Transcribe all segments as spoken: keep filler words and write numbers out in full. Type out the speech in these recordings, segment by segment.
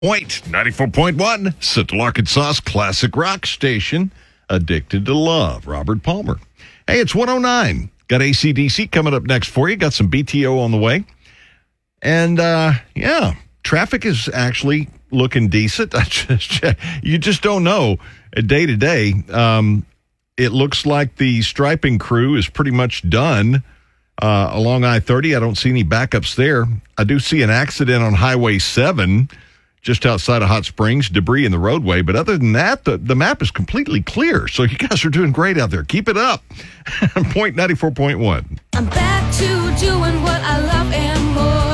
Point ninety-four point one, Central Arkansas's classic rock station, Addicted to Love, Robert Palmer. Hey, it's one oh nine. Got A C D C coming up next for you. Got some B T O on the way. And, uh, yeah, traffic is actually looking decent. I just, you just don't know day to day. Um, it looks like the striping crew is pretty much done uh, along I thirty. I don't see any backups there. I do see an accident on Highway seven just outside of Hot Springs, debris in the roadway. But other than that, the, the map is completely clear. So you guys are doing great out there. Keep it up. Point ninety-four point one. I'm back to doing what I love and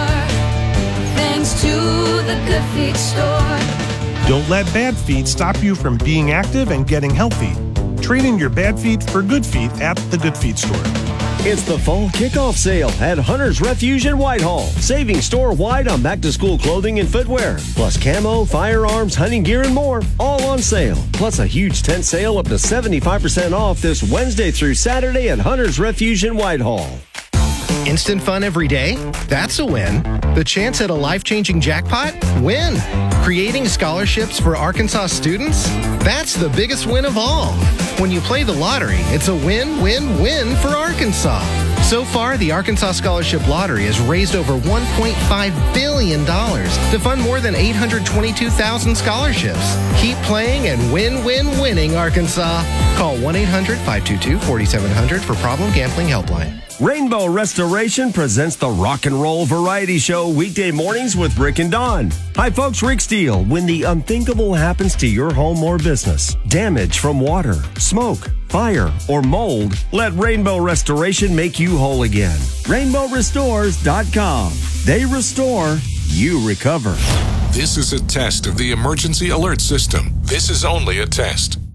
more, thanks to the Good Feet store. Don't let bad feet stop you from being active and getting healthy. Trade in your bad feet for good feet at the Good Feet store. It's the fall kickoff sale at Hunter's Refuge in Whitehall. Saving store-wide on back-to-school clothing and footwear. Plus camo, firearms, hunting gear, and more. All on sale. Plus a huge tent sale up to seventy-five percent off this Wednesday through Saturday at Hunter's Refuge in Whitehall. Instant fun every day? That's a win. The chance at a life-changing jackpot? Win. Creating scholarships for Arkansas students? That's the biggest win of all. When you play the lottery, it's a win-win-win for Arkansas. So far, the Arkansas Scholarship Lottery has raised over one point five billion dollars to fund more than eight hundred twenty-two thousand scholarships. Keep playing and win-win-winning, Arkansas. Call one eight hundred five two two four seven zero zero for Problem Gambling Helpline. Rainbow Restoration presents the Rock and Roll Variety Show weekday mornings with Rick and Dawn. Hi folks, Rick Steele. When the unthinkable happens to your home or business, damage from water, smoke, fire, or mold, let Rainbow Restoration make you whole again. rainbow restores dot com. They restore, you recover. This is a test of the emergency alert system. This is only a test.